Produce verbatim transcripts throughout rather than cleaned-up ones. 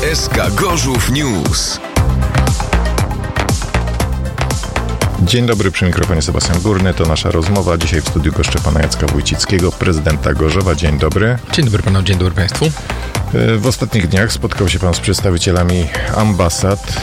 S K Gorzów News. Dzień dobry, przy mikrofonie Sebastian Górny. To nasza rozmowa. Dzisiaj w studiu goszczę pana Jacka Wójcickiego, prezydenta Gorzowa. Dzień dobry. Dzień dobry panu, dzień dobry państwu. W ostatnich dniach spotkał się pan z przedstawicielami ambasad.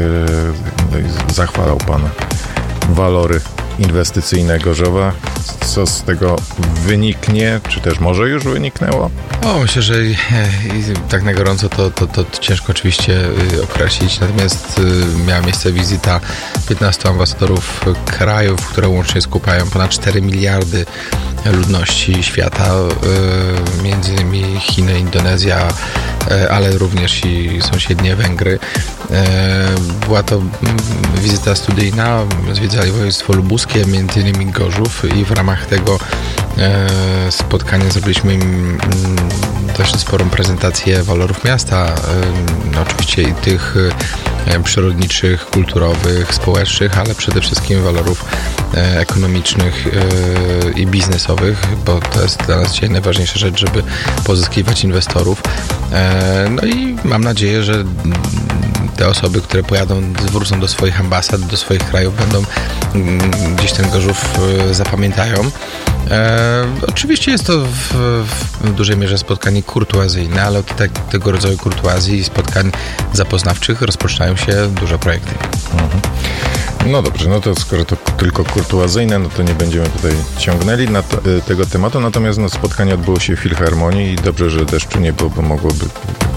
Zachwalał pan walory inwestycyjne Gorzowa. Co z tego wyniknie, czy też może już wyniknęło? O, myślę, że e, tak na gorąco to, to, to ciężko oczywiście e, określić, natomiast e, miała miejsce wizyta piętnastu ambasadorów krajów, które łącznie skupiają ponad cztery miliardy ludności świata, e, między innymi Chiny, Indonezja, e, ale również i sąsiednie Węgry. E, była to wizyta studyjna, zwiedzali województwo lubuskie, między innymi Gorzów, i w ramach tego e, spotkania zrobiliśmy im dość sporą prezentację walorów miasta, e, oczywiście i tych e, przyrodniczych, kulturowych, społecznych, ale przede wszystkim walorów e, ekonomicznych e, i biznesowych, bo to jest dla nas dzisiaj najważniejsza rzecz, żeby pozyskiwać inwestorów. E, no i mam nadzieję, że te osoby, które pojadą, wrócą do swoich ambasad, do swoich krajów, będą gdzieś ten Gorzów zapamiętają. E, oczywiście jest to w, w dużej mierze spotkanie kurtuazyjne, ale od te, tego rodzaju kurtuazji i spotkań zapoznawczych rozpoczynają się duże projekty. Mhm. No dobrze, no to skoro to tylko kurtuazyjne, no to nie będziemy tutaj ciągnęli na to, tego tematu, natomiast no, spotkanie odbyło się w Filharmonii i dobrze, że deszczu nie było, bo mogłoby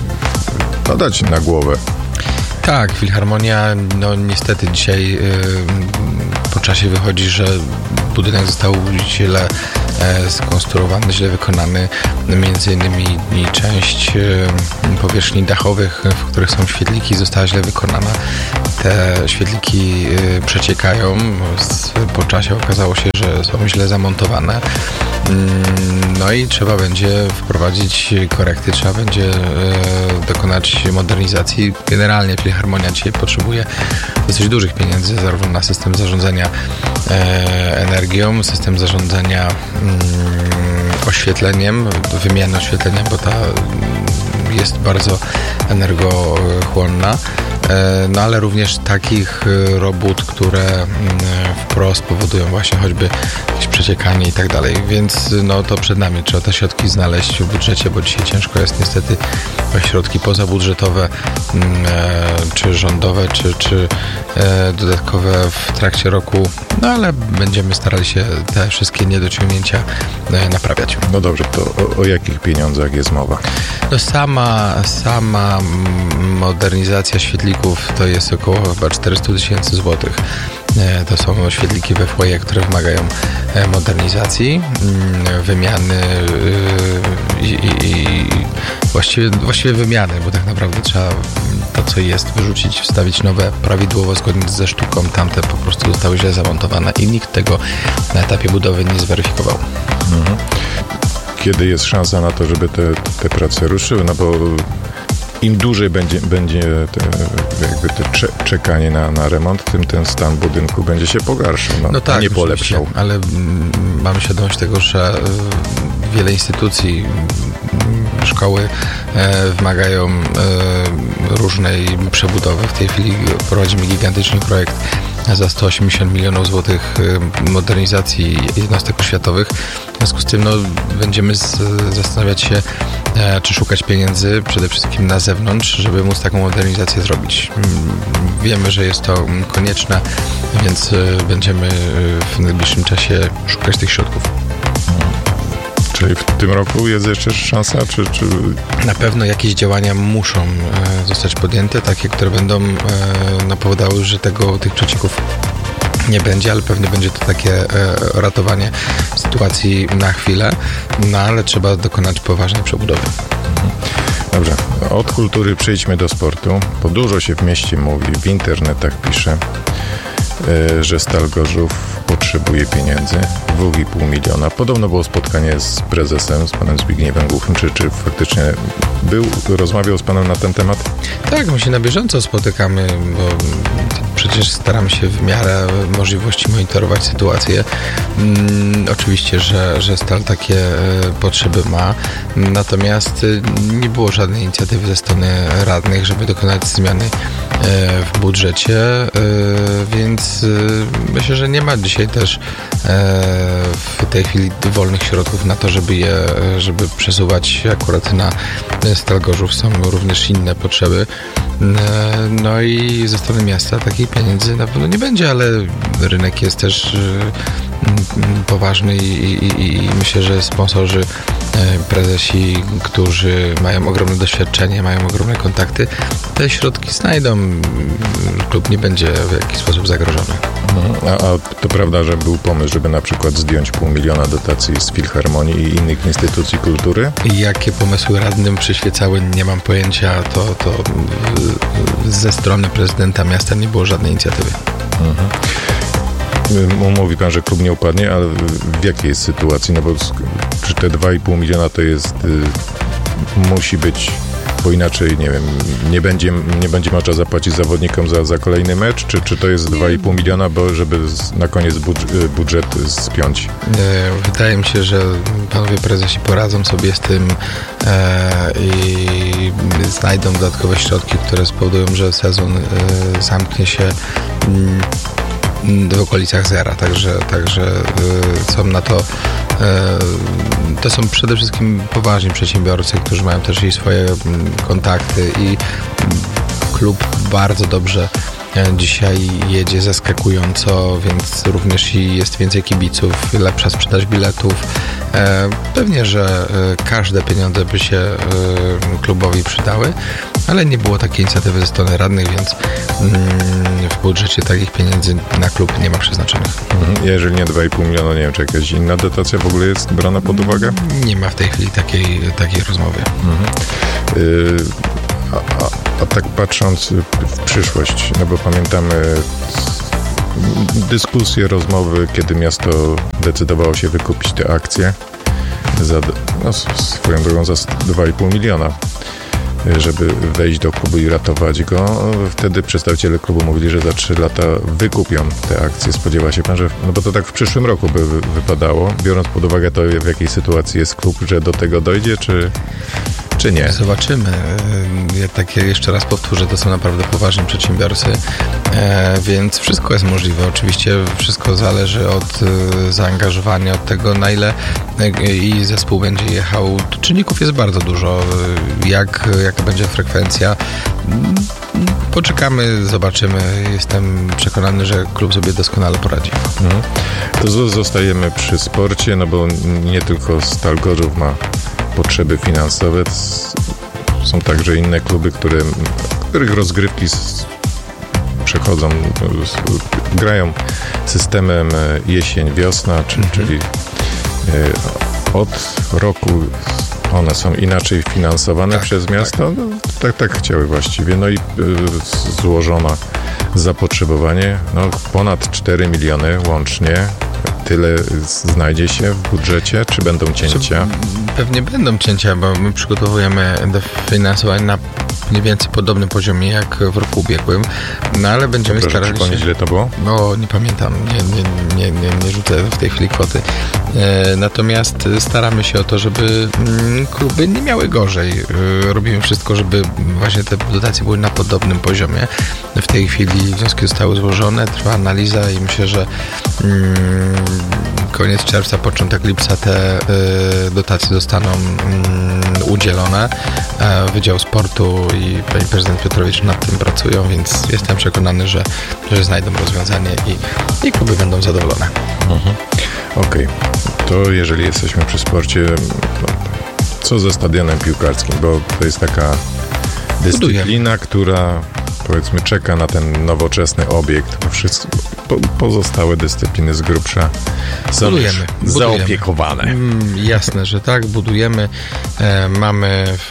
padać na głowę. Tak, Filharmonia, no niestety dzisiaj yy, po czasie wychodzi, że budynek został źle e, skonstruowany, źle wykonany. Między innymi i część e, powierzchni dachowych, w których są świetliki, została źle wykonana. Te świetliki e, przeciekają. Z, po czasie okazało się, że są źle zamontowane. No i trzeba będzie wprowadzić korekty, trzeba będzie e, dokonać modernizacji. Generalnie Filharmonia dzisiaj potrzebuje dosyć dużych pieniędzy, zarówno na system zarządzania e, energią, system zarządzania mm, oświetleniem, wymianę oświetlenia, bo ta jest bardzo energochłonna. No ale również takich robót, które wprost powodują właśnie choćby jakieś przeciekanie i tak dalej, więc no to przed nami trzeba te środki znaleźć w budżecie, bo dzisiaj ciężko jest niestety o środki pozabudżetowe, czy rządowe, czy, czy dodatkowe w trakcie roku, no ale będziemy starali się te wszystkie niedociągnięcia naprawiać. No dobrze, to o, o jakich pieniądzach jest mowa? No sama, sama modernizacja świetlików to jest około chyba czterysta tysięcy złotych. To są świetliki we foyer, które wymagają modernizacji, wymiany i, i, i właściwie, właściwie wymiany, bo tak naprawdę trzeba to, co jest, wyrzucić, wstawić nowe prawidłowo, zgodnie ze sztuką. Tamte po prostu zostały źle zamontowane i nikt tego na etapie budowy nie zweryfikował. Mhm. Kiedy jest szansa na to, żeby te, te prace ruszyły? No bo im dłużej będzie, będzie te, jakby te czekanie na, na remont, tym ten stan budynku będzie się pogarszał, no, no tak, nie polepszał. Ale mm, mamy świadomość tego, że y, wiele instytucji, y, szkoły y, wymagają y, różnej przebudowy. W tej chwili prowadzimy gigantyczny projekt za sto osiemdziesiąt milionów złotych modernizacji jednostek oświatowych. W związku z tym no, będziemy z, zastanawiać się, e, czy szukać pieniędzy przede wszystkim na zewnątrz, żeby móc taką modernizację zrobić. Wiemy, że jest to konieczne, więc e, będziemy w najbliższym czasie szukać tych środków. Czyli w tym roku jest jeszcze szansa, czy... czy... Na pewno jakieś działania muszą e, zostać podjęte, takie, które będą e, no, powodowały, że tego, tych przecieków nie będzie, ale pewnie będzie to takie e, ratowanie sytuacji na chwilę, no ale trzeba dokonać poważnej przebudowy. Dobrze, od kultury przejdźmy do sportu, bo dużo się w mieście mówi, w internetach pisze, e, że Stal Gorzów potrzebuje pieniędzy, dwa i pół miliona. Podobno było spotkanie z prezesem, z panem Zbigniewem Głuchym. Czy, czy faktycznie był, rozmawiał z panem na ten temat? Tak, my się na bieżąco spotykamy, bo przecież staramy się w miarę możliwości monitorować sytuację. Oczywiście, że, że Stal takie potrzeby ma, natomiast nie było żadnej inicjatywy ze strony radnych, żeby dokonać zmiany w budżecie, więc myślę, że nie ma dzisiaj też w tej chwili wolnych środków na to, żeby je, żeby przesuwać akurat na Stal Gorzów. Są również inne potrzeby. No i ze strony miasta takich pieniędzy na pewno nie będzie, ale rynek jest też poważny i, i, i myślę, że sponsorzy, prezesi, którzy mają ogromne doświadczenie, mają ogromne kontakty, te środki znajdą. Klub nie będzie w jakiś sposób zagrożony. A, a to prawda, że był pomysł, żeby na przykład zdjąć pół miliona dotacji z Filharmonii i innych instytucji kultury? I jakie pomysły radnym przyświecały, nie mam pojęcia. To, to ze strony prezydenta miasta nie było żadnej inicjatywy. Mhm. Mówi pan, że klub nie upadnie, ale w jakiej jest sytuacji? No bo czy te dwa i pół miliona to jest, y, musi być, bo inaczej, nie wiem, nie będzie, nie będzie można zapłacić zawodnikom za, za kolejny mecz, czy, czy to jest dwa i pół miliona, bo żeby z, na koniec budż, budżet spiąć? Wydaje mi się, że panowie prezesi poradzą sobie z tym e, i znajdą dodatkowe środki, które spowodują, że sezon e, zamknie się m, w okolicach zera, także, także y, są na to y, to są przede wszystkim poważni przedsiębiorcy, którzy mają też i swoje y, kontakty i y, klub bardzo dobrze y, dzisiaj jedzie zaskakująco, więc również i jest więcej kibiców, lepsza sprzedaż biletów. Y, pewnie, że y, każde pieniądze by się y, klubowi przydały, ale nie było takiej inicjatywy ze strony radnych, więc mm, w budżecie takich pieniędzy na klub nie ma przeznaczonych. Jeżeli nie dwa i pół miliona, nie wiem, czy jakaś inna dotacja w ogóle jest brana pod uwagę? Nie ma w tej chwili takiej, takiej rozmowy. Mhm. Y- a, a, a tak patrząc w przyszłość, no bo pamiętamy dyskusje, rozmowy, kiedy miasto decydowało się wykupić te akcje za, no, swoją drogą za dwa i pół miliona. Żeby wejść do klubu i ratować go. Wtedy przedstawiciele klubu mówili, że za trzy lata wykupią te akcje. Spodziewa się pan, że no bo to tak w przyszłym roku by wypadało, biorąc pod uwagę to, w jakiej sytuacji jest klub, że do tego dojdzie, czy, czy nie? Zobaczymy. Ja tak jeszcze raz powtórzę, to są naprawdę poważni przedsiębiorcy, więc wszystko jest możliwe. Oczywiście wszystko zależy od zaangażowania, od tego, na ile i zespół będzie jechał. Czynników jest bardzo dużo. Jak, jaka będzie frekwencja? Poczekamy, zobaczymy. Jestem przekonany, że klub sobie doskonale poradzi. Mhm. To zostajemy przy sporcie, no bo nie tylko Stal Gorzów ma potrzeby finansowe. Są także inne kluby, które, których rozgrywki przechodzą, grają systemem jesień-wiosna, czyli, mhm. czyli od roku one są inaczej finansowane tak, przez miasto. Tak. No, tak, tak chciały właściwie. No i y, złożona zapotrzebowanie, no ponad cztery miliony łącznie. Tyle znajdzie się w budżecie, czy będą cięcia? Pewnie będą cięcia, bo my przygotowujemy dofinansowanie na mniej więcej podobnym poziomie jak w roku ubiegłym, no ale będziemy Proszę starali przypomnieć, się... ile to było? No, nie pamiętam, nie, nie, nie, nie, nie rzucę w tej chwili kwoty. E, natomiast staramy się o to, żeby mm, kluby nie miały gorzej. E, robimy wszystko, żeby właśnie te dotacje były na podobnym poziomie. W tej chwili wnioski zostały złożone, trwa analiza i myślę, że mm, koniec czerwca, początek lipca te y, dotacje zostaną y, udzielone. E, Wydział Sportu i pani prezydent Piotrowicz nad tym pracują, więc jestem przekonany, że, że znajdą rozwiązanie i, i kluby będą zadowolone. Mhm. Okej, okay. To jeżeli jesteśmy przy sporcie, no, co ze stadionem piłkarskim, bo to jest taka dyscyplina, Buduje. która powiedzmy czeka na ten nowoczesny obiekt, bo wszystko, po, pozostałe dyscypliny z grubsza są budujemy, już budujemy. zaopiekowane. Mm, jasne, że tak, budujemy. E, mamy w,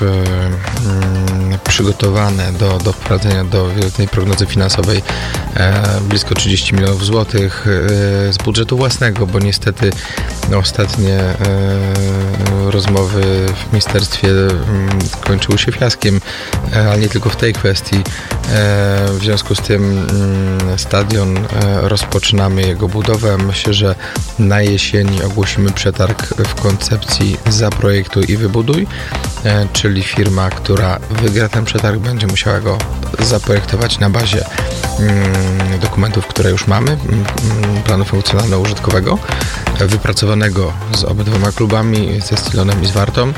mm, przygotowane do, do wprowadzenia do wieloletniej prognozy finansowej e, blisko trzydzieści milionów złotych e, z budżetu własnego, bo niestety no, ostatnie e, rozmowy w ministerstwie m, kończyły się fiaskiem, e, ale nie tylko w tej kwestii. E, w związku z tym m, stadion e, rozpoczynamy jego budowę. Myślę, że na jesieni ogłosimy przetarg w koncepcji Zaprojektuj i Wybuduj, e, czyli firma, która wygra ten przetarg, będzie musiała go zaprojektować na bazie mm, dokumentów, które już mamy, mm, planu funkcjonalno-użytkowego, e, wypracowanego z obydwoma klubami, ze Stilonem i z Wartą.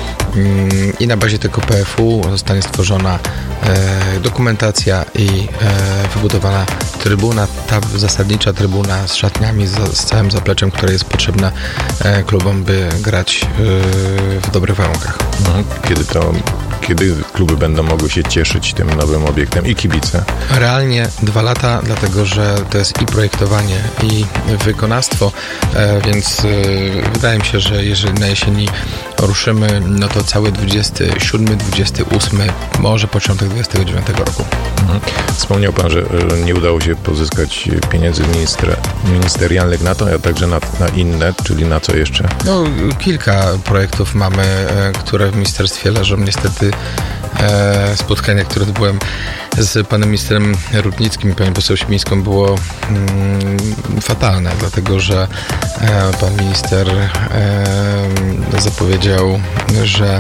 I na bazie tego P F U zostanie stworzona e, dokumentacja i e, wybudowana trybuna, ta zasadnicza trybuna z szatniami, z, z całym zapleczem, które jest potrzebne e, klubom, by grać e, w dobrych warunkach. Kiedy to, kiedy kluby będą mogły się cieszyć tym nowym obiektem i kibice? Realnie dwa lata, dlatego że to jest i projektowanie, i wykonawstwo, e, więc e, wydaje mi się, że jeżeli na jesieni ruszymy, no to cały dwudziesty siódmy, dwudziesty ósmy, może początek dwudziestego dziewiątego roku. Mhm. Wspomniał Pan, że nie udało się pozyskać pieniędzy ministra, ministerialnych na to, a także na, na inne, czyli na co jeszcze? No, kilka projektów mamy, e, które w ministerstwie leżą. Niestety e, spotkanie, które odbyłem z panem ministrem Rutnickim i panią poseł Siemińską, było mm, fatalne, dlatego że e, pan minister e, zapowiedział, że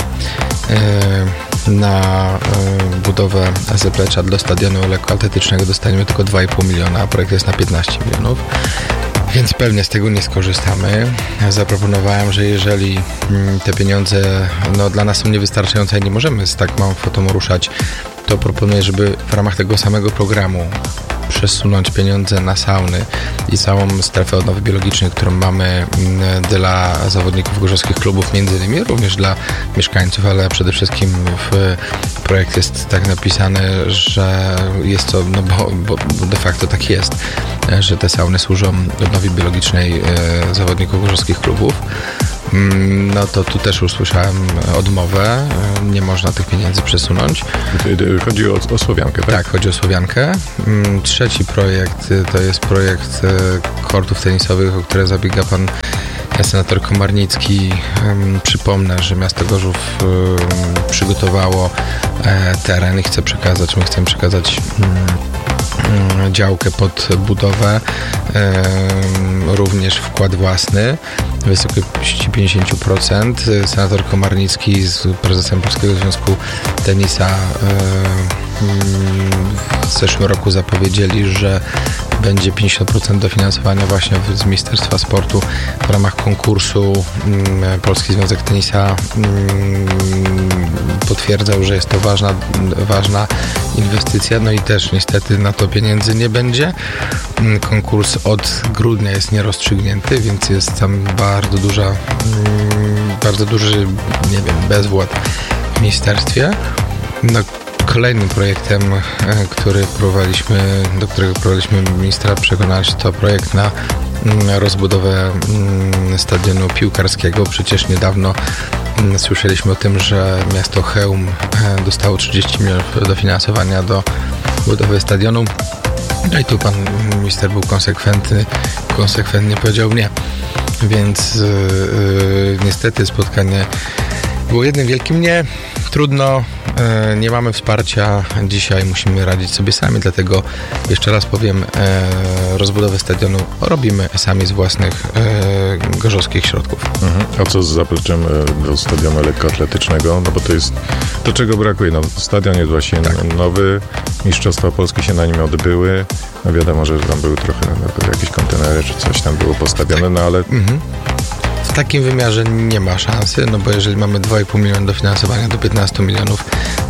e, na e, budowę zaplecza do stadionu lekkoatletycznego dostaniemy tylko dwa i pół miliona, a projekt jest na piętnaście milionów. Więc pewnie z tego nie skorzystamy. Zaproponowałem, że jeżeli te pieniądze no, dla nas są niewystarczające i nie możemy z tak małą kwotą ruszać, to proponuję, żeby w ramach tego samego programu przesunąć pieniądze na sauny i całą strefę odnowy biologicznej, którą mamy dla zawodników gorzowskich klubów, między innymi również dla mieszkańców, ale przede wszystkim w projekt jest tak napisany, że jest to, no bo, bo de facto tak jest, że te sauny służą odnowie biologicznej zawodników gorzowskich klubów. No to tu też usłyszałem odmowę, nie można tych pieniędzy przesunąć. Chodzi o, o Słowiankę, tak? Tak, chodzi o Słowiankę. Trzeci projekt to jest projekt kortów tenisowych, o które zabiega pan senator Komarnicki. Przypomnę, że miasto Gorzów przygotowało teren i chce przekazać, my chcemy przekazać działkę pod budowę, również wkład własny w wysokości pięćdziesiąt procent. Senator Komarnicki z prezesem Polskiego Związku Tenisa w zeszłym roku zapowiedzieli, że będzie pięćdziesiąt procent dofinansowania właśnie z Ministerstwa Sportu w ramach konkursu. Polski Związek Tenisa potwierdzał, że jest to ważna, ważna inwestycja, no i też niestety na to pieniędzy nie będzie. Konkurs od grudnia jest nierozstrzygnięty, więc jest tam bardzo duża, bardzo duży, nie wiem, bezwład w ministerstwie. No, kolejnym projektem, który próbowaliśmy, do którego próbowaliśmy ministra przekonać, to projekt na rozbudowę stadionu piłkarskiego. Przecież niedawno słyszeliśmy o tym, że miasto Chełm dostało trzydzieści milionów dofinansowania do budowy stadionu. No i tu pan minister był konsekwentny, konsekwentnie powiedział nie. Więc yy, niestety spotkanie było jednym wielkim nie. Trudno, nie mamy wsparcia, dzisiaj musimy radzić sobie sami, dlatego jeszcze raz powiem, rozbudowę stadionu robimy sami z własnych gorzowskich środków. Mhm. A co z zapleczem do stadionu lekkoatletycznego? No bo to jest to, czego brakuje. No, stadion jest właśnie tak. nowy, Mistrzostwa Polskie się na nim odbyły. No wiadomo, że tam były trochę no, jakieś kontenery czy coś tam było postawione, no ale... Mhm. W takim wymiarze nie ma szansy, no bo jeżeli mamy dwa i pół miliona dofinansowania do piętnastu milionów,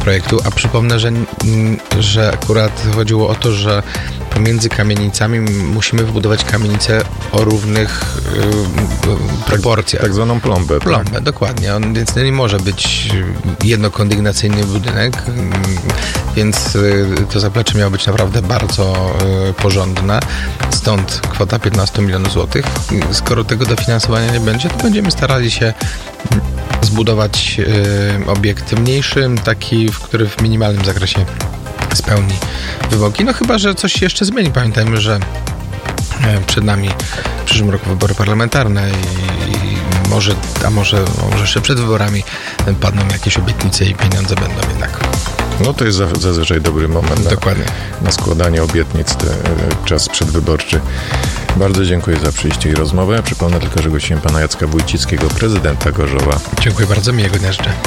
projektu, a przypomnę, że, że akurat chodziło o to, że pomiędzy kamienicami musimy wybudować kamienice o równych y, proporcjach. Tak, tak zwaną plombę. Plombę, tak? dokładnie. On, więc nie może być jednokondygnacyjny budynek, więc y, to zaplecze miało być naprawdę bardzo y, porządne. Stąd kwota piętnaście milionów złotych. Skoro tego dofinansowania nie będzie, to będziemy starali się zbudować y, obiekt mniejszy, taki, w który w minimalnym zakresie spełni wymogi. No chyba, że coś się jeszcze zmieni. Pamiętajmy, że przed nami w przyszłym roku wybory parlamentarne i, i może, a może, może jeszcze przed wyborami padną jakieś obietnice i pieniądze będą jednak. No to jest zazwyczaj dobry moment na, Dokładnie. na składanie obietnic, te, czas przedwyborczy. Bardzo dziękuję za przyjście i rozmowę. Przypomnę tylko, że gościem pana Jacka Wójcickiego, prezydenta Gorzowa. Dziękuję bardzo, miłego dnia życzę.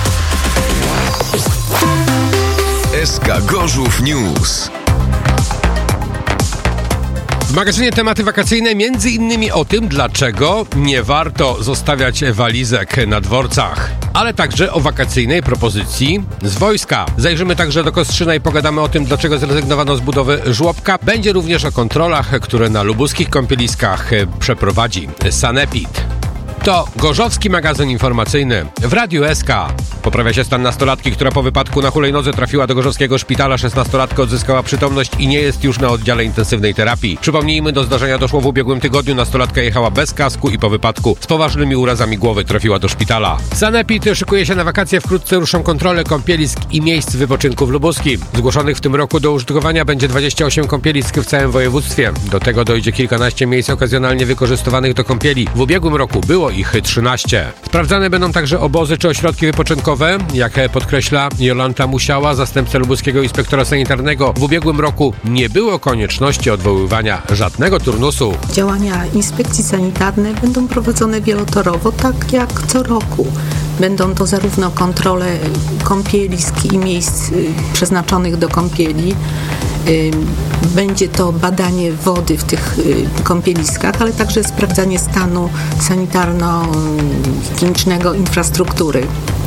S K Gorzów News. W magazynie Tematy Wakacyjne między innymi o tym, dlaczego nie warto zostawiać walizek na dworcach, ale także o wakacyjnej propozycji z wojska. Zajrzymy także do Kostrzyna i pogadamy o tym, dlaczego zrezygnowano z budowy żłobka. Będzie również o kontrolach, które na lubuskich kąpieliskach przeprowadzi Sanepid. To gorzowski magazyn informacyjny w Radiu S K. Poprawia się stan nastolatki, która po wypadku na hulajnodze trafiła do gorzowskiego szpitala. szesnastolatka odzyskała przytomność i nie jest już na oddziale intensywnej terapii. Przypomnijmy, do zdarzenia doszło w ubiegłym tygodniu. Nastolatka jechała bez kasku i po wypadku z poważnymi urazami głowy trafiła do szpitala. Sanepid szykuje się na wakacje. Wkrótce ruszą kontrole kąpielisk i miejsc wypoczynku w Lubuskim. Zgłoszonych w tym roku do użytkowania będzie dwadzieścia osiem kąpielisk w całym województwie. Do tego dojdzie kilkanaście miejsc okazjonalnie wykorzystywanych do kąpieli. W ubiegłym roku było ich trzynaście. Sprawdzane będą także obozy czy ośrodki wypoczynkowe. Jak podkreśla Jolanta Musiała, zastępca lubuskiego inspektora sanitarnego, w ubiegłym roku nie było konieczności odwoływania żadnego turnusu. Działania inspekcji sanitarnej będą prowadzone wielotorowo, tak jak co roku. Będą to zarówno kontrole kąpielisk i miejsc przeznaczonych do kąpieli, będzie to badanie wody w tych kąpieliskach, ale także sprawdzanie stanu sanitarno-higienicznego infrastruktury.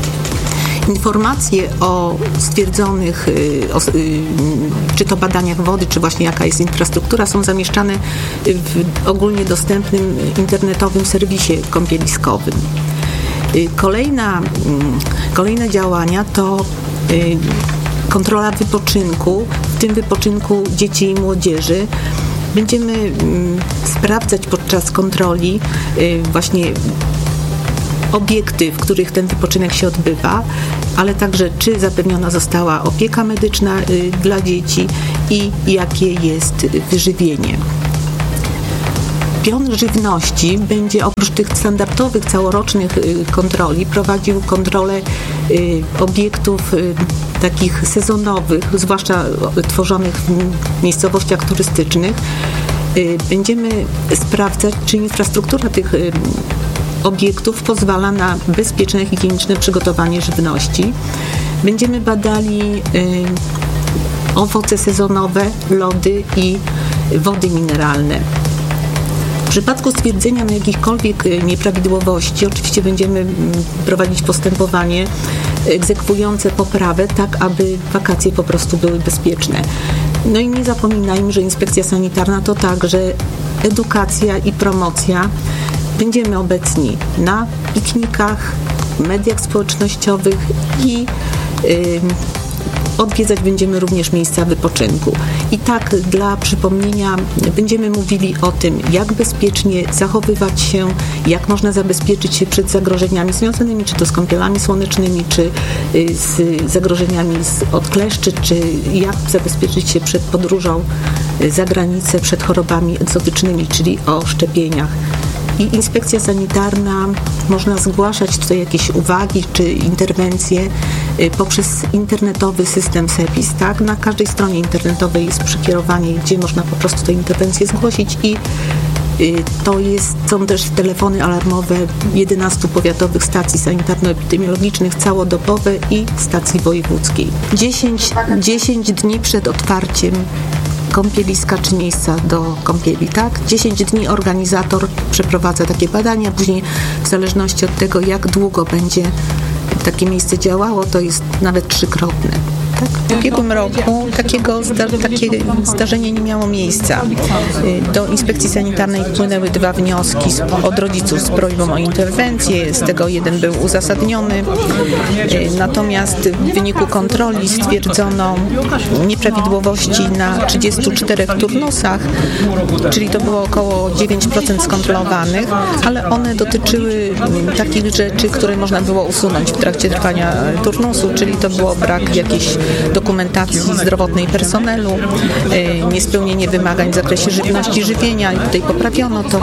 Informacje o stwierdzonych, o, czy to badaniach wody, czy właśnie jaka jest infrastruktura, są zamieszczane w ogólnie dostępnym internetowym serwisie kąpieliskowym. Kolejna, kolejne działania to kontrola wypoczynku, w tym wypoczynku dzieci i młodzieży. Będziemy sprawdzać podczas kontroli właśnie obiekty, w których ten wypoczynek się odbywa, ale także czy zapewniona została opieka medyczna dla dzieci i jakie jest wyżywienie. Pion Żywności będzie oprócz tych standardowych, całorocznych kontroli prowadził kontrolę obiektów takich sezonowych, zwłaszcza tworzonych w miejscowościach turystycznych. Będziemy sprawdzać, czy infrastruktura tych obiektów pozwala na bezpieczne, higieniczne przygotowanie żywności. Będziemy badali owoce sezonowe, lody i wody mineralne. W przypadku stwierdzenia na jakichkolwiek nieprawidłowości oczywiście będziemy prowadzić postępowanie egzekwujące poprawę, tak aby wakacje po prostu były bezpieczne. No i nie zapominajmy, że inspekcja sanitarna to także edukacja i promocja. Będziemy obecni na piknikach, mediach społecznościowych i yy, odwiedzać będziemy również miejsca wypoczynku. I tak dla przypomnienia będziemy mówili o tym, jak bezpiecznie zachowywać się, jak można zabezpieczyć się przed zagrożeniami związanymi czy to z kąpielami słonecznymi, czy z zagrożeniami od kleszczy, czy jak zabezpieczyć się przed podróżą za granicę, przed chorobami egzotycznymi, czyli o szczepieniach. I inspekcja sanitarna, można zgłaszać tutaj jakieś uwagi czy interwencje poprzez internetowy system SEPiS, tak? Na każdej stronie internetowej jest przekierowanie, gdzie można po prostu te interwencje zgłosić i to jest, są też telefony alarmowe jedenastu powiatowych stacji sanitarno-epidemiologicznych całodobowe i stacji wojewódzkiej. dziesięć dni przed otwarciem kąpieliska czy miejsca do kąpieli, tak? dziesięć dni organizator przeprowadza takie badania, później w zależności od tego, jak długo będzie takie miejsce działało, to jest nawet trzykrotne. Tak? W ubiegłym roku takiego zda- takie zdarzenie nie miało miejsca. Do inspekcji sanitarnej wpłynęły dwa wnioski z- od rodziców z prośbą o interwencję. Z tego jeden był uzasadniony. Natomiast w wyniku kontroli stwierdzono nieprawidłowości na trzydziestu czterech turnusach, czyli to było około dziewięć procent skontrolowanych, ale one dotyczyły takich rzeczy, które można było usunąć w trakcie trwania turnusu, czyli to było brak jakiejś dokumentacji zdrowotnej personelu, niespełnienie wymagań w zakresie żywności, żywienia i tutaj poprawiono to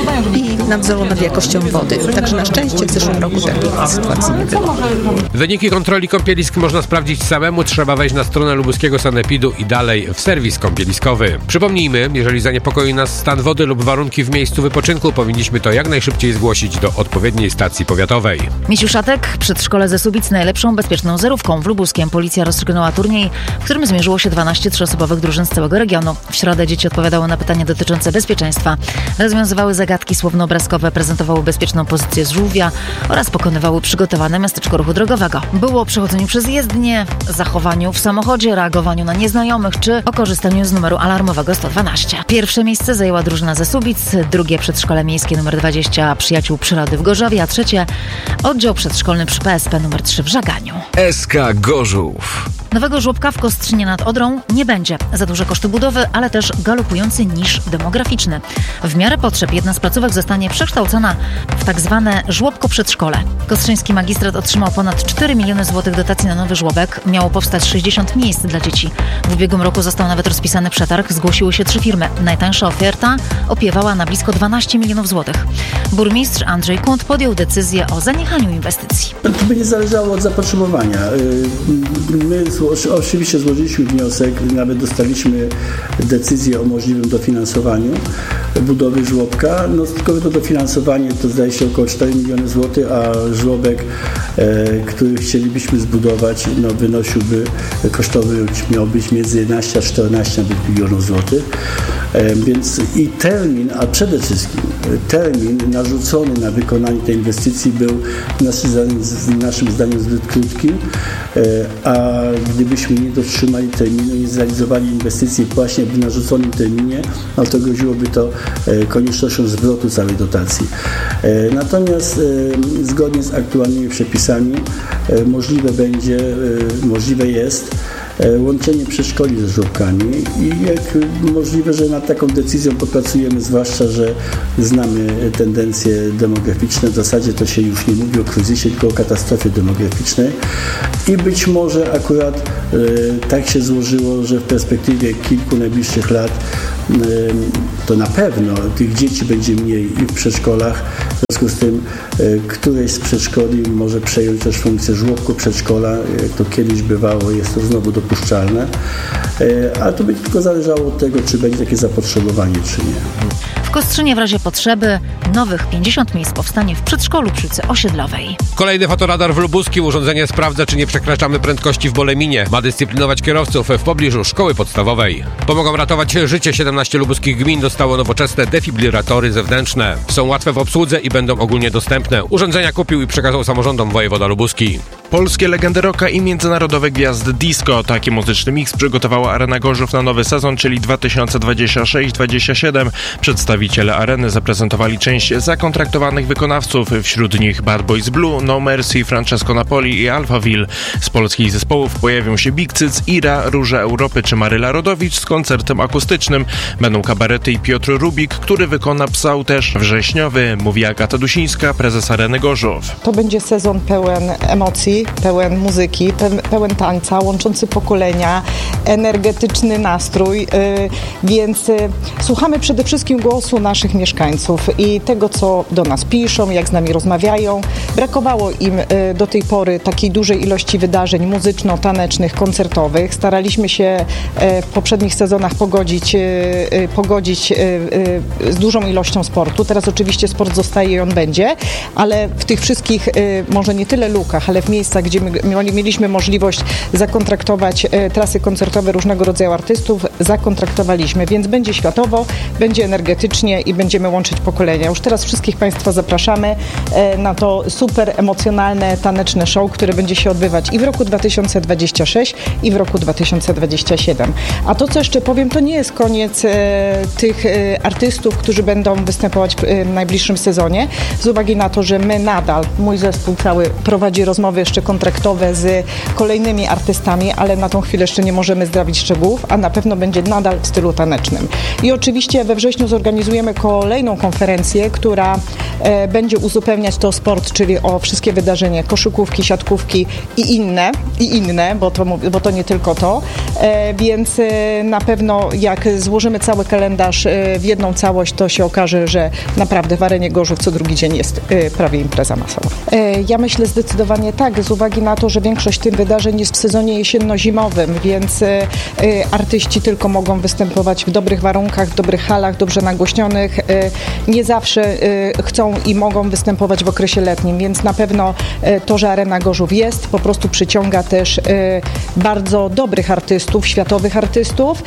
i nadzoru nad jakością wody. Także na szczęście w zeszłym roku takiej sytuacji nie było. Wyniki kontroli kąpielisk można sprawdzić samemu, trzeba wejść na stronę lubuskiego sanepidu i dalej w serwis kąpieliskowy. Przypomnijmy, jeżeli zaniepokoi nas stan wody lub warunki w miejscu wypoczynku, powinniśmy to jak najszybciej zgłosić do odpowiedniej stacji powiatowej. Misiu Szatek, przedszkole ze Subic najlepszą bezpieczną zerówką. W Lubuskiem policja rozstrzygnęła turniej, w którym zmierzyło się dwanaście trzyosobowych drużyn z całego regionu. W środę dzieci odpowiadały na pytania dotyczące bezpieczeństwa, rozwiązywały zagadki słowno-obrazkowe, prezentowały bezpieczną pozycję z żółwia oraz pokonywały przygotowane miasteczko ruchu drogowego. Było o przechodzeniu przez jezdnię, zachowaniu w samochodzie, reagowaniu na nieznajomych czy o korzystaniu z numeru alarmowego sto dwanaście. Pierwsze miejsce zajęła drużyna ze Subic, drugie przedszkole miejskie numer dwadzieścia Przyjaciół Przyrody w Gorzowie, a trzecie oddział przedszkolny przy P S P numer trzy w Żaganiu. S K Gorzów. Nowego żłobka w Kostrzynie nad Odrą nie będzie. Za duże koszty budowy, ale też galopujący niż demograficzny. W miarę potrzeb jedna z placówek zostanie przekształcona w tak zwane żłobko przedszkole. Kostrzyński magistrat otrzymał ponad cztery miliony złotych dotacji na nowy żłobek. Miało powstać sześćdziesiąt miejsc dla dzieci. W ubiegłym roku został nawet rozpisany przetarg. Zgłosiły się trzy firmy. Najtańsza oferta opiewała na blisko dwanaście milionów złotych. Burmistrz Andrzej Kunt podjął decyzję o zaniechaniu inwestycji. To będzie zależało od zapotrzebowania. My oczywiście złożyliśmy wniosek, nawet dostaliśmy decyzję o możliwym dofinansowaniu budowy żłobka. No tylko to dofinansowanie to zdaje się około cztery miliony złotych, a żłobek, e, który chcielibyśmy zbudować, no wynosiłby, kosztowy miał być między jedenaście a czternaście milionów złotych. E, więc i termin, a przede wszystkim termin narzucony na wykonanie tej inwestycji był naszym zdaniem, naszym zdaniem zbyt krótki, e, a gdybyśmy nie dotrzymali terminu, nie zrealizowali inwestycji właśnie w narzuconym terminie, no to groziłoby to e, koniecznością zwrotu całej dotacji. E, natomiast e, zgodnie z aktualnymi przepisami e, możliwe będzie, e, możliwe jest e, łączenie przedszkoli ze żłobkami i jak możliwe, że nad taką decyzją popracujemy, zwłaszcza, że znamy tendencje demograficzne. W zasadzie to się już nie mówi o kryzysie, tylko o katastrofie demograficznej i być może akurat e, tak się złożyło, że w perspektywie kilku najbliższych lat e, to na pewno tych dzieci będzie mniej i w przedszkolach. W związku z tym e, któreś z przedszkoli może przejąć też funkcję żłobku przedszkola, jak to kiedyś bywało, jest to znowu dopuszczalne, e, ale to będzie tylko zależało od tego, czy będzie takie zapotrzebowanie, czy nie. W Kostrzynie w razie potrzeby nowych pięćdziesiąt miejsc powstanie w przedszkolu przy ulicy Osiedlowej. Kolejny fotoradar w Lubuskim. Urządzenie sprawdza, czy nie przekraczamy prędkości w Boleminie. Ma dyscyplinować kierowców w pobliżu szkoły podstawowej. Pomogą ratować życie. siedemnaście lubuskich gmin dostało nowoczesne defibrylatory zewnętrzne. Są łatwe w obsłudze i będą ogólnie dostępne. Urządzenia kupił i przekazał samorządom wojewoda lubuski. Polskie legendy rocka i międzynarodowe gwiazdy disco. Taki muzyczny miks przygotowała Arena Gorzów na nowy sezon, czyli dwa tysiące dwudziesty szósty dwudziesty siódmy. Przedstawiciele Areny zaprezentowali część zakontraktowanych wykonawców, wśród nich Bad Boys Blue, No Mercy, Francesco Napoli i Alphaville. Z polskich zespołów pojawią się Big Cyc, Ira, Róże Europy czy Maryla Rodowicz z koncertem akustycznym. Będą kabarety i Piotr Rubik, który wykona Psał też wrześniowy, mówi Agata Dusińska, prezes Areny Gorzów. To będzie sezon pełen emocji, pełen muzyki, pełen tańca, łączący pokolenia, energetyczny nastrój, yy, więc yy, słuchamy przede wszystkim głosu naszych mieszkańców i tego, co do nas piszą, jak z nami rozmawiają. Brakowało im yy, do tej pory takiej dużej ilości wydarzeń muzyczno-tanecznych, koncertowych. Staraliśmy się yy, w poprzednich sezonach pogodzić, yy, yy, pogodzić yy, yy, z dużą ilością sportu. Teraz oczywiście sport zostaje i on będzie, ale w tych wszystkich, yy, może nie tyle lukach, ale w miejscach, miejscach, gdzie my mieliśmy możliwość zakontraktować trasy koncertowe różnego rodzaju artystów, zakontraktowaliśmy, więc będzie światowo, będzie energetycznie i będziemy łączyć pokolenia. Już teraz wszystkich Państwa zapraszamy na to super emocjonalne, taneczne show, które będzie się odbywać i w roku dwa tysiące dwudziestym trzecim i w roku dwa tysiące dwudziestym siódmym. A to, co jeszcze powiem, to nie jest koniec e, tych e, artystów, którzy będą występować w e, najbliższym sezonie, z uwagi na to, że my nadal, mój zespół cały prowadzi rozmowy jeszcze kontraktowe z kolejnymi artystami, ale na tą chwilę jeszcze nie możemy zdradzić szczegółów, a na pewno będzie nadal w stylu tanecznym. I oczywiście we wrześniu zorganizujemy kolejną konferencję, która e, będzie uzupełniać to sport, czyli o wszystkie wydarzenia, koszykówki, siatkówki i inne, i inne, bo to, bo to nie tylko to, e, więc e, na pewno jak złożymy cały kalendarz e, w jedną całość, to się okaże, że naprawdę w Arenie Gorzów co drugi dzień jest e, prawie impreza masowa. E, ja myślę zdecydowanie tak, z uwagi na to, że większość tych wydarzeń jest w sezonie jesienno-zimowym, więc e, e, artyści tylko mogą występować w dobrych warunkach, w dobrych halach, dobrze nagłośnionych. E, nie zawsze e, chcą i mogą występować w okresie letnim, więc na pewno e, to, że Arena Gorzów jest, po prostu przyciąga też e, bardzo dobrych artystów, światowych artystów.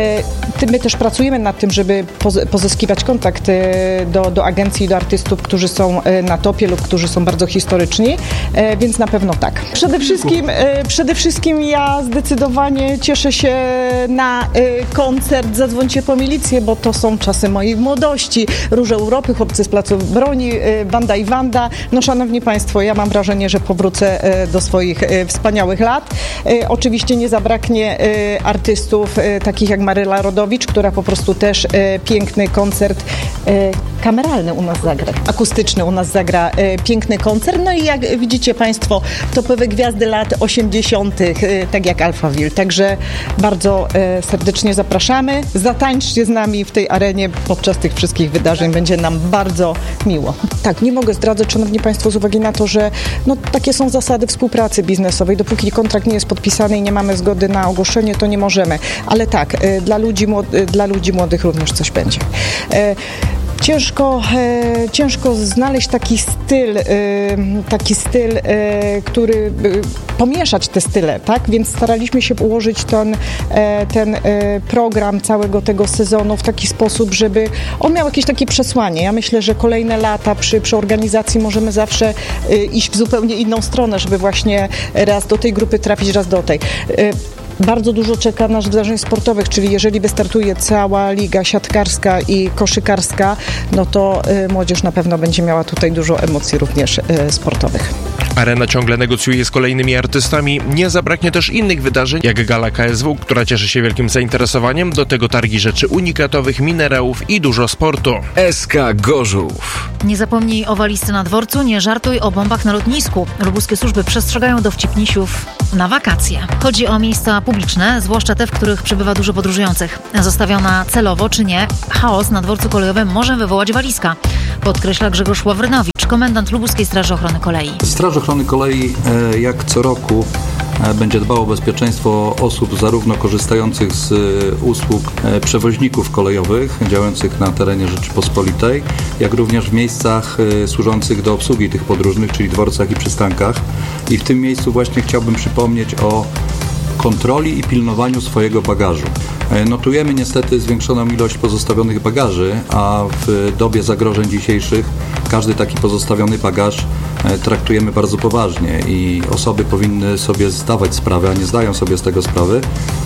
E, my też pracujemy nad tym, żeby pozyskiwać kontakt e, do, do agencji, do artystów, którzy są e, na topie lub którzy są bardzo historyczni, e, więc na pewno tak. Przede wszystkim, e, przede wszystkim ja zdecydowanie cieszę się na e, koncert Zadzwońcie po milicję, bo to są czasy mojej młodości. Róże Europy, chłopcy z Placu Broni, e, Wanda i Wanda. No szanowni Państwo, ja mam wrażenie, że powrócę e, do swoich e, wspaniałych lat. E, oczywiście nie zabraknie e, artystów e, takich jak Maryla Rodowicz, która po prostu też e, piękny koncert e, kameralny u nas zagra, akustyczny u nas zagra e, piękny koncert. No i jak widzicie Państwo, topowe gwiazdy lat osiemdziesiątych, e, tak jak Alphaville. Także bardzo e, serdecznie zapraszamy. Zatańczcie z nami w tej arenie podczas tych wszystkich wydarzeń. Będzie nam bardzo miło. Tak, nie mogę zdradzać, szanowni Państwo, z uwagi na to, że no, takie są zasady współpracy biznesowej. Dopóki kontrakt nie jest podpisany i nie mamy zgody na ogłoszenie, to nie możemy. Ale tak, e, dla ludzi, młody, dla ludzi młodych również coś będzie. E, Ciężko, e, ciężko znaleźć taki styl, e, taki styl, e, który e, pomieszać te style, tak? Więc staraliśmy się ułożyć ten, e, ten e, program całego tego sezonu w taki sposób, żeby on miał jakieś takie przesłanie. Ja myślę, że kolejne lata przy, przy organizacji możemy zawsze e, iść w zupełnie inną stronę, żeby właśnie raz do tej grupy trafić, raz do tej. E, Bardzo dużo czeka nas wydarzeń sportowych, czyli jeżeli wystartuje cała liga siatkarska i koszykarska, no to y, młodzież na pewno będzie miała tutaj dużo emocji również y, sportowych. Arena ciągle negocjuje z kolejnymi artystami. Nie zabraknie też innych wydarzeń, jak Gala K S W, która cieszy się wielkim zainteresowaniem, do tego targi rzeczy unikatowych, minerałów i dużo sportu. S K Gorzów. Nie zapomnij o walizce na dworcu, nie żartuj o bombach na lotnisku. Lubuskie służby przestrzegają dowcipnisiów na wakacje. Chodzi o miejsca publiczne, zwłaszcza te, w których przebywa dużo podróżujących. Zostawiona celowo czy nie, chaos na dworcu kolejowym może wywołać walizka, podkreśla Grzegorz Ławrynowicz, komendant Lubuskiej Straży Ochrony Kolei. Straż Ochrony Kolei jak co roku będzie dbał o bezpieczeństwo osób zarówno korzystających z usług przewoźników kolejowych działających na terenie Rzeczypospolitej, jak również w miejscach służących do obsługi tych podróżnych, czyli dworcach i przystankach. I w tym miejscu właśnie chciałbym przypomnieć o kontroli i pilnowaniu swojego bagażu. Notujemy niestety zwiększoną ilość pozostawionych bagaży, a w dobie zagrożeń dzisiejszych każdy taki pozostawiony bagaż traktujemy bardzo poważnie i osoby powinny sobie zdawać sprawę, a nie zdają sobie z tego sprawy,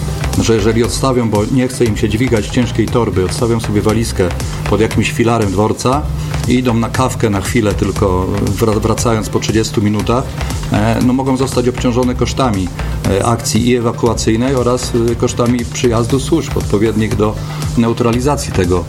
że jeżeli odstawią, bo nie chce im się dźwigać ciężkiej torby, odstawią sobie walizkę pod jakimś filarem dworca i idą na kawkę na chwilę tylko, wracając po trzydziestu minutach, no mogą zostać obciążone kosztami akcji i ewakuacyjnej oraz kosztami przyjazdu służb odpowiednich do neutralizacji tego,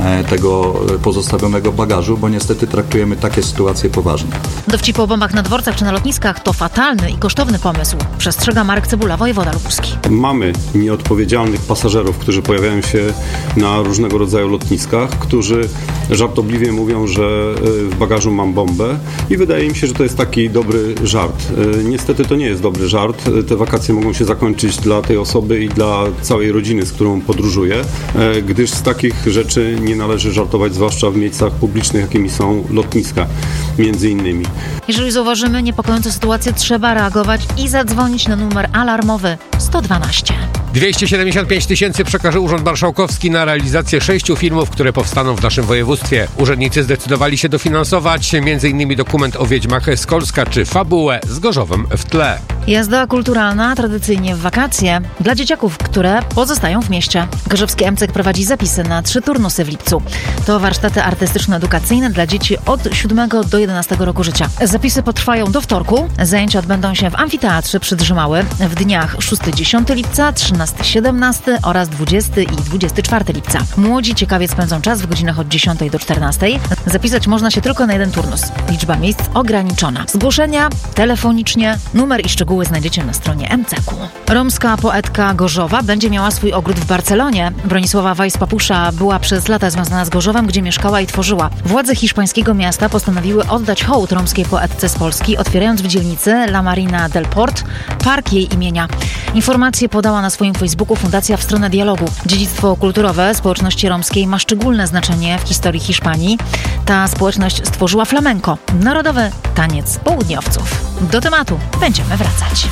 tego pozostawionego bagażu, bo niestety traktujemy takie sytuacje poważnie. Dowcipy o bombach na dworcach czy na lotniskach to fatalny i kosztowny pomysł, przestrzega Marek Cebula, wojewoda lubuski. Mamy nie nieodpowiedzialnych pasażerów, którzy pojawiają się na różnego rodzaju lotniskach, którzy żartobliwie mówią, że w bagażu mam bombę i wydaje mi się, że to jest taki dobry żart. Niestety to nie jest dobry żart. Te wakacje mogą się zakończyć dla tej osoby i dla całej rodziny, z którą podróżuje, gdyż z takich rzeczy nie należy żartować, zwłaszcza w miejscach publicznych, jakimi są lotniska, między innymi. Jeżeli zauważymy niepokojącą sytuację, trzeba reagować i zadzwonić na numer alarmowy sto dwanaście. dwieście siedemdziesiąt pięć tysięcy przekaże Urząd Marszałkowski na realizację sześciu filmów, które powstaną w naszym województwie. Urzędnicy zdecydowali się dofinansować m.in. dokument o wiedźmach z Kolska czy fabułę z Gorzowem w tle. Jazda kulturalna tradycyjnie w wakacje dla dzieciaków, które pozostają w mieście. Gorzowski M C K prowadzi zapisy na trzy turnusy w lipcu. To warsztaty artystyczno-edukacyjne dla dzieci od siódmego do jedenastego roku życia. Zapisy potrwają do wtorku. Zajęcia odbędą się w amfiteatrze przy Drzymały w dniach szóstego do dziesiątego lipca, trzynastego do siedemnastego oraz dwudziestego i dwudziestego czwartego lipca. Młodzi ciekawie spędzą czas w godzinach od dziesiątej do czternastej. Zapisać można się tylko na jeden turnus. Liczba miejsc ograniczona. Zgłoszenia telefonicznie, numer i szczegóły znajdziecie na stronie M C K u. Romska poetka Gorzowa będzie miała swój ogród w Barcelonie. Bronisława Weiss-Papusza była przez lata związana z Gorzowem, gdzie mieszkała i tworzyła. Władze hiszpańskiego miasta postanowiły oddać hołd romskiej poetce z Polski, otwierając w dzielnicy La Marina del Port park jej imienia. Informacje podała na swoim Facebooku Fundacja w stronę dialogu. Dziedzictwo kulturowe społeczności romskiej ma szczególne znaczenie w historii Hiszpanii. Ta społeczność stworzyła flamenco, narodowy taniec południowców. Do tematu będziemy wracać.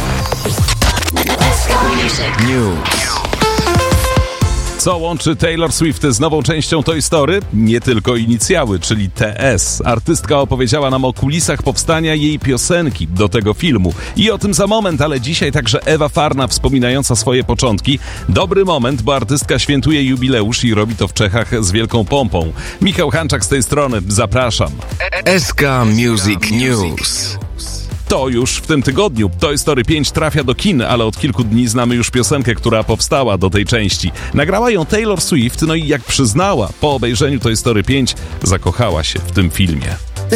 News. Co łączy Taylor Swift z nową częścią Toy Story? Nie tylko inicjały, czyli T S. Artystka opowiedziała nam o kulisach powstania jej piosenki do tego filmu. I o tym za moment, ale dzisiaj także Ewa Farna wspominająca swoje początki. Dobry moment, bo artystka świętuje jubileusz i robi to w Czechach z wielką pompą. Michał Hanczak z tej strony, zapraszam. S K Music News. To już w tym tygodniu. Toy Story pięć trafia do kin, ale od kilku dni znamy już piosenkę, która powstała do tej części. Nagrała ją Taylor Swift, no i jak przyznała, po obejrzeniu Toy Story pięć zakochała się w tym filmie.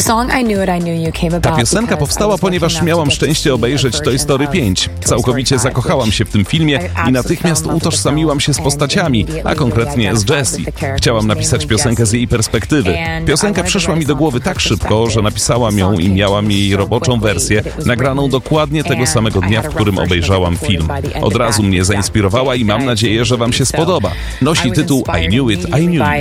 Ta piosenka powstała, ponieważ miałam szczęście obejrzeć Toy Story pięć. Całkowicie zakochałam się w tym filmie i natychmiast utożsamiłam się z postaciami, a konkretnie z Jessie. Chciałam napisać piosenkę z jej perspektywy. Piosenka przyszła mi do głowy tak szybko, że napisałam ją i miałam jej roboczą wersję, nagraną dokładnie tego samego dnia, w którym obejrzałam film. Od razu mnie zainspirowała i mam nadzieję, że wam się spodoba. Nosi tytuł I Knew It, I Knew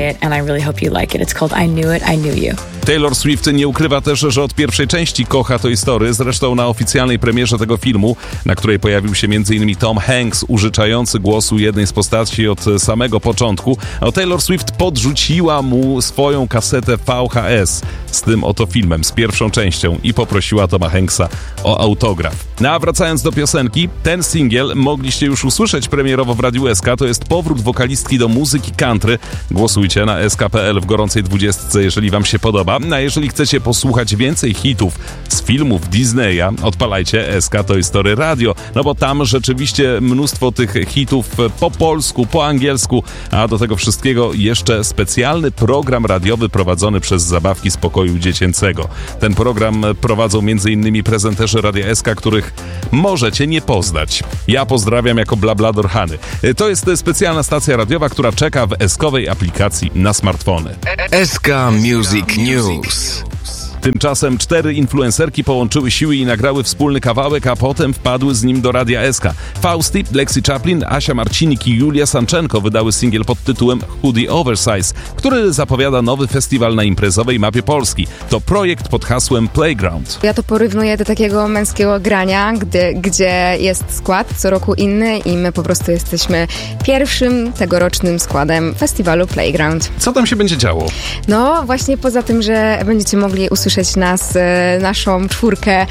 You. Taylor Swift nie ukrywa też, że od pierwszej części kocha Toy Story. Zresztą na oficjalnej premierze tego filmu, na której pojawił się między innymi Tom Hanks, użyczający głosu jednej z postaci od samego początku, a Taylor Swift podrzuciła mu swoją kasetę V H S z tym oto filmem, z pierwszą częścią i poprosiła Toma Hanksa o autograf. No a wracając do piosenki, ten singiel mogliście już usłyszeć premierowo w Radiu S K. To jest powrót wokalistki do muzyki country. Głosujcie na S K kropka P L w gorącej dwudziestce, jeżeli wam się podoba. A jeżeli chcecie posłuchać więcej hitów z filmów Disneya, odpalajcie S K Toy Story Radio, no bo tam rzeczywiście mnóstwo tych hitów po polsku, po angielsku, a do tego wszystkiego jeszcze specjalny program radiowy prowadzony przez Zabawki z Pokoju Dziecięcego. Ten program prowadzą między innymi prezenterzy Radia S K, których możecie nie poznać. Ja pozdrawiam jako Blablador Hany. To jest specjalna stacja radiowa, która czeka w eskowej aplikacji na smartfony. S K Music News. Tymczasem cztery influencerki połączyły siły i nagrały wspólny kawałek, a potem wpadły z nim do Radia S K. Fausti, Lexi Chaplin, Asia Marcinik i Julia Sanczenko wydały singiel pod tytułem Hoodie Oversize, który zapowiada nowy festiwal na imprezowej mapie Polski. To projekt pod hasłem Playground. Ja to porównuję do takiego męskiego grania, gdy, gdzie jest skład co roku inny i my po prostu jesteśmy pierwszym tegorocznym składem festiwalu Playground. Co tam się będzie działo? No właśnie poza tym, że będziecie mogli usłyszeć nas, naszą czwórkę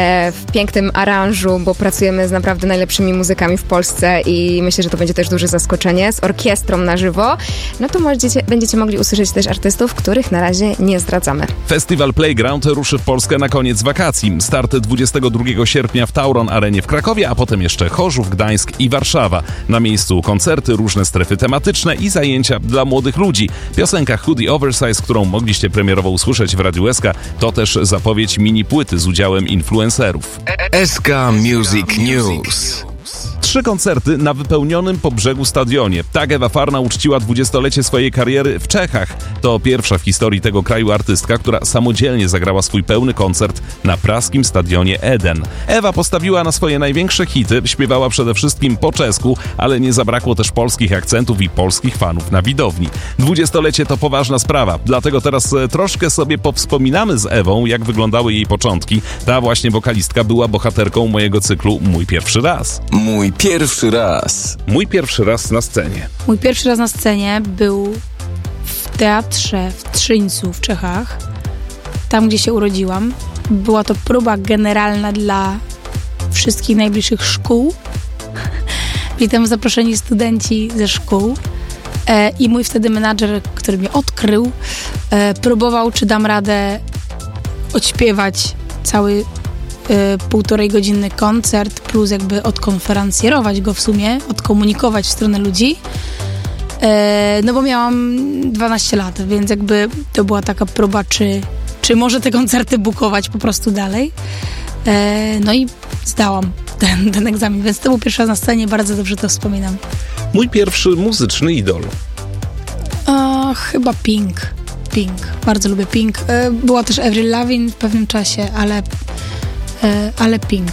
w pięknym aranżu, bo pracujemy z naprawdę najlepszymi muzykami w Polsce i myślę, że to będzie też duże zaskoczenie, z orkiestrą na żywo, no to możecie, będziecie mogli usłyszeć też artystów, których na razie nie zdradzamy. Festiwal Playground ruszy w Polskę na koniec wakacji. Start dwudziestego drugiego sierpnia w Tauron Arenie w Krakowie, a potem jeszcze Chorzów, Gdańsk i Warszawa. Na miejscu koncerty, różne strefy tematyczne i zajęcia dla młodych ludzi. Piosenka Hoodie Oversize, którą mogliście premierowo usłyszeć w Radiu S K, to też zapowiedź mini płyty z udziałem influencerów. S K Music News. Trzy Trzy koncerty na wypełnionym po brzegu stadionie. Tak Ewa Farna uczciła dwudziestolecie swojej kariery w Czechach. To pierwsza w historii tego kraju artystka, która samodzielnie zagrała swój pełny koncert na praskim stadionie Eden. Ewa postawiła na swoje największe hity, śpiewała przede wszystkim po czesku, ale nie zabrakło też polskich akcentów i polskich fanów na widowni. Dwudziestolecie to poważna sprawa, dlatego teraz troszkę sobie powspominamy z Ewą, jak wyglądały jej początki. Ta właśnie wokalistka była bohaterką mojego cyklu Mój pierwszy raz. Mój pierwszy raz. Mój pierwszy raz na scenie. Mój pierwszy raz na scenie był w teatrze w Trzyńcu w Czechach, tam gdzie się urodziłam. Była to próba generalna dla wszystkich najbliższych szkół. Byli tam zaproszeni studenci ze szkół e, i mój wtedy menadżer, który mnie odkrył, e, próbował, czy dam radę odśpiewać cały e, półtorej godzinny koncert, plus jakby odkonferencjerować go w sumie, odkomunikować w stronę ludzi. E, no bo miałam dwanaście lat, więc jakby to była taka próba, czy, czy może te koncerty bukować po prostu dalej. E, no i zdałam ten, ten egzamin, więc to był pierwszy raz na scenie, bardzo dobrze to wspominam. Mój pierwszy muzyczny idol. O, chyba Pink. Pink. Bardzo lubię Pink. E, była też Avril Lavigne w pewnym czasie, ale, e, ale Pink.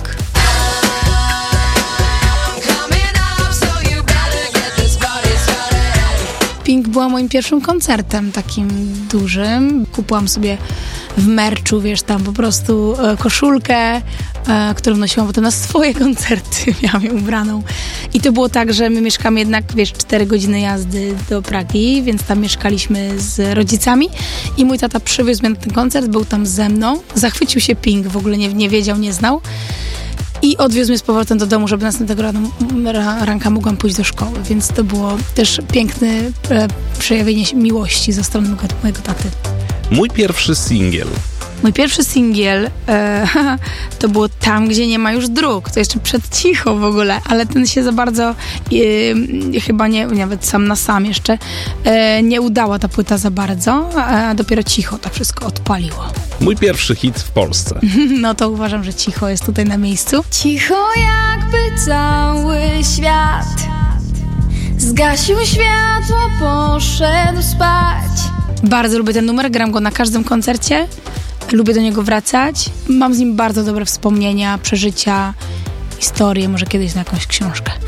Pink była moim pierwszym koncertem takim dużym. Kupiłam sobie w merczu, wiesz, tam po prostu e, koszulkę, e, którą nosiłam potem na swoje koncerty, miałam ją ubraną. I to było tak, że my mieszkamy jednak, wiesz, cztery godziny jazdy do Pragi, więc tam mieszkaliśmy z rodzicami i mój tata przywiózł mnie na ten koncert, był tam ze mną, zachwycił się Pink, w ogóle nie, nie wiedział, nie znał. I odwiózł mnie z powrotem do domu, żeby następnego rano, ranka mogłam pójść do szkoły, więc to było też piękne e, przejawienie miłości ze strony mojego, mojego taty. Mój pierwszy singiel. Mój pierwszy singiel e, to było Tam, gdzie nie ma już dróg. To jeszcze przed Cicho w ogóle, ale ten się za bardzo e, chyba nie, nawet sam na sam jeszcze e, nie udała ta płyta za bardzo, a dopiero Cicho to wszystko odpaliło. Mój pierwszy hit w Polsce. No to uważam, że Cicho jest tutaj na miejscu. Cicho jakby cały świat zgasił światło, poszedł spać. Bardzo lubię ten numer, gram go na każdym koncercie. Lubię do niego wracać. Mam z nim bardzo dobre wspomnienia, przeżycia, historie, może kiedyś na jakąś książkę.